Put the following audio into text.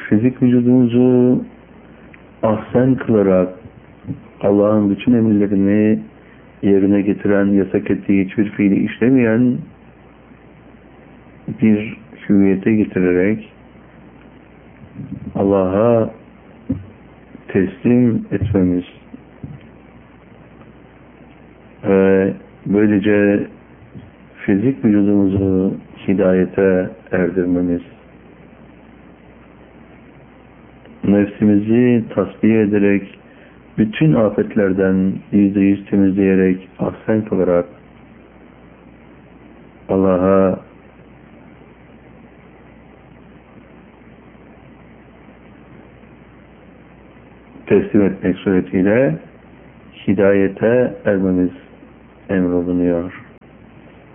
fizik vücudumuzu ahsen kılarak Allah'ın bütün emirlerini yerine getiren, yasak ettiği hiçbir fiili işlemeyen bir hüviyete getirerek Allah'a teslim etmemiz ve böylece fizik vücudumuzu hidayete erdirmemiz, nefsimizi tasfiye ederek, bütün afetlerden %100 temizleyerek, ahsen kılarak Allah'a teslim etmek suretiyle hidayete ermemiz emrolunuyor.